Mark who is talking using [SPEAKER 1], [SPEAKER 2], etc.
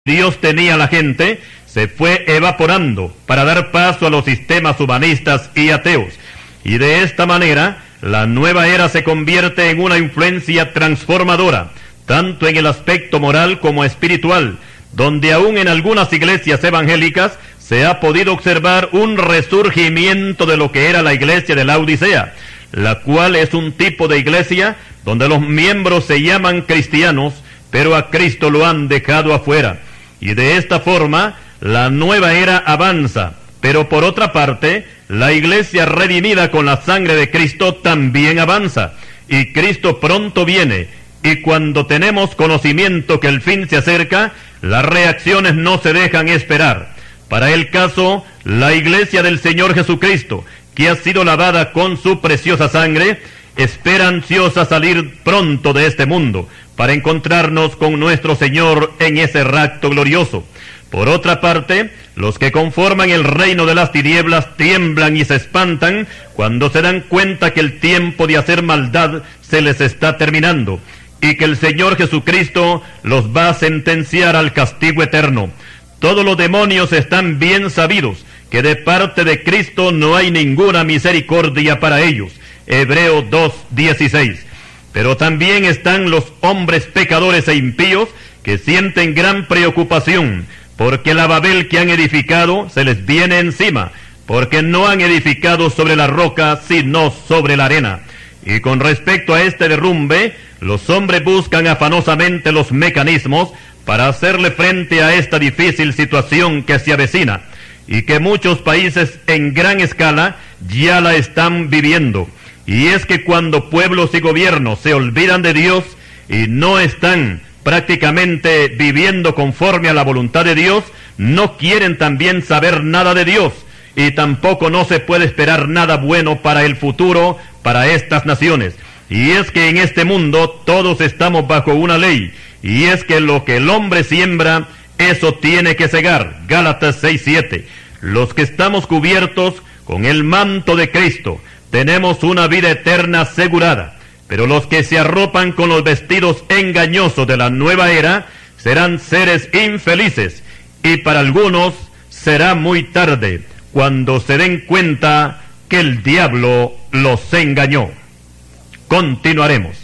[SPEAKER 1] Dios tenía a la gente, se fue evaporando para dar paso a los sistemas humanistas y ateos. Y de esta manera, la nueva era se convierte en una influencia transformadora, tanto en el aspecto moral como espiritual, donde aún en algunas iglesias evangélicas se ha podido observar un resurgimiento de lo que era la iglesia de la Odisea, la cual es un tipo de iglesia donde los miembros se llaman cristianos, pero a Cristo lo han dejado afuera. Y de esta forma, la nueva era avanza, pero por otra parte, la iglesia redimida con la sangre de Cristo también avanza, y Cristo pronto viene, y cuando tenemos conocimiento que el fin se acerca, las reacciones no se dejan esperar. Para el caso, la iglesia del Señor Jesucristo, que ha sido lavada con su preciosa sangre, espera ansiosa salir pronto de este mundo, para encontrarnos con nuestro Señor en ese rapto glorioso. Por otra parte, los que conforman el reino de las tinieblas tiemblan y se espantan cuando se dan cuenta que el tiempo de hacer maldad se les está terminando, y que el Señor Jesucristo los va a sentenciar al castigo eterno. Todos los demonios están bien sabidos que de parte de Cristo no hay ninguna misericordia para ellos. Hebreos 2:16. Pero también están los hombres pecadores e impíos que sienten gran preocupación, porque la Babel que han edificado se les viene encima, porque no han edificado sobre la roca, sino sobre la arena. Y con respecto a este derrumbe, los hombres buscan afanosamente los mecanismos para hacerle frente a esta difícil situación que se avecina, y que muchos países en gran escala ya la están viviendo. Y es que cuando pueblos y gobiernos se olvidan de Dios y no están prácticamente viviendo conforme a la voluntad de Dios, no quieren también saber nada de Dios, y tampoco no se puede esperar nada bueno para el futuro para estas naciones. Y es que en este mundo todos estamos bajo una ley, y es que lo que el hombre siembra, eso tiene que segar. Gálatas 6:7. Los que estamos cubiertos con el manto de Cristo, tenemos una vida eterna asegurada, pero los que se arropan con los vestidos engañosos de la nueva era serán seres infelices, y para algunos será muy tarde cuando se den cuenta que el diablo los engañó. Continuaremos.